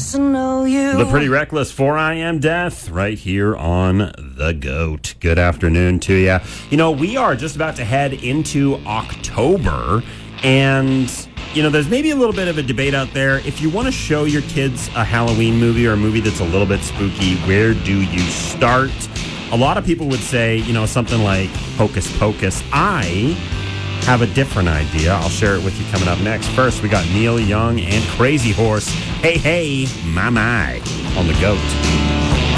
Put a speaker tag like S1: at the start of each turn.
S1: to know you.
S2: The Pretty Reckless 4 I Am Death right here on The GOAT. Good afternoon to you. You know, we are just about to head into October, and, you know, there's maybe a little bit of a debate out there. If you want to show your kids a Halloween movie or a movie that's a little bit spooky, where do you start? A lot of people would say, you know, something like Hocus Pocus. I have a different idea. I'll share it with you coming up next. First, we got Neil Young and Crazy Horse. Hey, hey, my, on The GOAT.